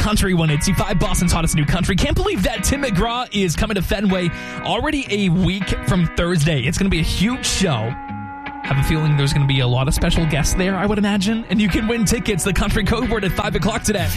Country 102.5, Boston's hottest new country. Can't believe that Tim McGraw is coming to Fenway already a week from Thursday. It's going to be a huge show. Have a feeling there's going to be a lot of special guests there, I would imagine. And you can win tickets. The country code word at 5 o'clock today.